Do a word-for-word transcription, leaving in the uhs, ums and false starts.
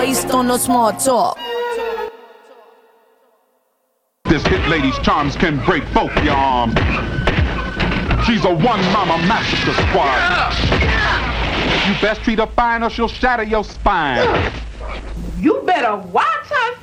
Based on no small talk. This hit lady's charms can break both your arms. She's a one mama massacre squad. You best treat her fine or she'll shatter your spine. You better watch her.